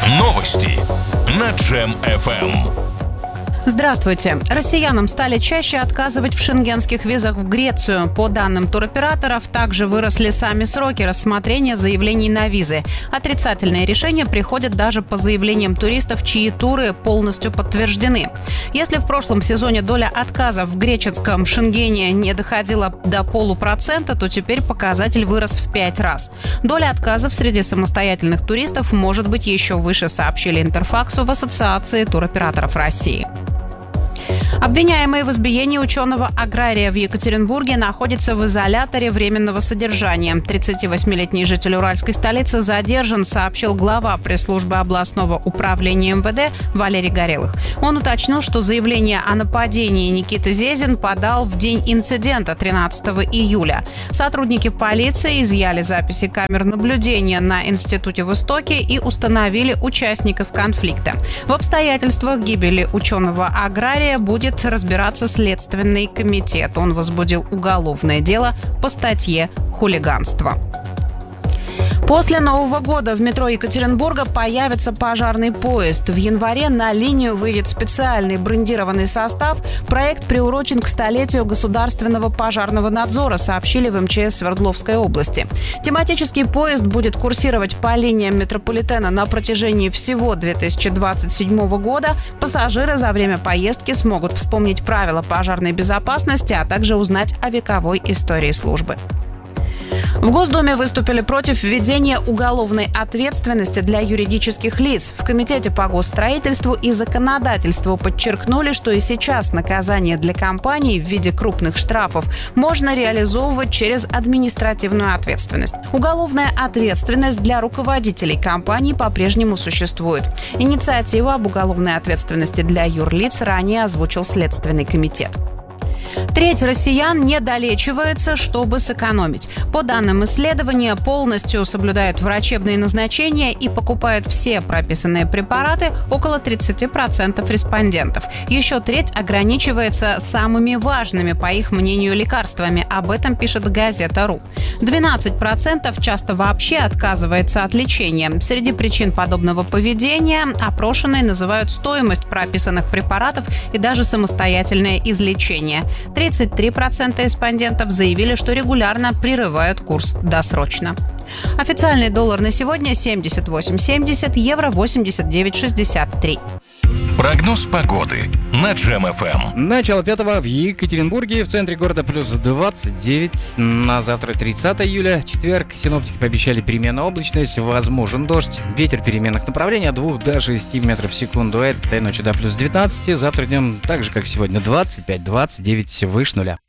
Новости на Джем-ФМ. Здравствуйте. Россиянам стали чаще отказывать в шенгенских визах в Грецию. По данным туроператоров, также выросли сами сроки рассмотрения заявлений на визы. Отрицательные решения приходят даже по заявлениям туристов, чьи туры полностью подтверждены. Если в прошлом сезоне доля отказов в греческом Шенгене не доходила до 0,5%, то теперь показатель вырос в 5 раз. Доля отказов среди самостоятельных туристов может быть еще выше, сообщили Интерфаксу в Ассоциации туроператоров России. Обвиняемый в избиении ученого-агрария в Екатеринбурге находится в изоляторе временного содержания. 38-летний житель уральской столицы задержан, сообщил глава пресс-службы областного управления МВД Валерий Горелых. Он уточнил, что заявление о нападении Никита Зезин подал в день инцидента 13 июля. Сотрудники полиции изъяли записи камер наблюдения на институте в Истоке и установили участников конфликта. В обстоятельствах гибели ученого-агрария будет разбираться Следственный комитет. Он возбудил уголовное дело по статье «Хулиганство». После Нового года в метро Екатеринбурга появится пожарный поезд. В январе на линию выйдет специальный брендированный состав. Проект приурочен к столетию государственного пожарного надзора, сообщили в МЧС Свердловской области. Тематический поезд будет курсировать по линиям метрополитена на протяжении всего 2027 года. Пассажиры за время поездки смогут вспомнить правила пожарной безопасности, а также узнать о вековой истории службы. В Госдуме выступили против введения уголовной ответственности для юридических лиц. В Комитете по госстроительству и законодательству подчеркнули, что и сейчас наказание для компаний в виде крупных штрафов можно реализовывать через административную ответственность. Уголовная ответственность для руководителей компаний по-прежнему существует. Инициативу об уголовной ответственности для юрлиц ранее озвучил Следственный комитет. Треть россиян не долечивается, чтобы сэкономить. По данным исследования, полностью соблюдают врачебные назначения и покупают все прописанные препараты около 30% респондентов. Еще треть ограничивается самыми важными, по их мнению, лекарствами. Об этом пишет газета.ру. 12% часто вообще отказывается от лечения. Среди причин подобного поведения опрошенные называют стоимость прописанных препаратов и даже самостоятельное излечение. 33% респондентов заявили, что регулярно прерывают курс досрочно. Официальный доллар на сегодня 78.70, евро 89.63. Прогноз погоды на Джем-ФМ. Начало 5-го в Екатеринбурге, в центре города плюс 29, на завтра 30 июля, четверг. Синоптики пообещали переменную облачность, возможен дождь, ветер переменных направлений от 2 до 6 метров в секунду. Этой ночью до плюс 19, завтра днем так же, как сегодня, 25-29 выше нуля.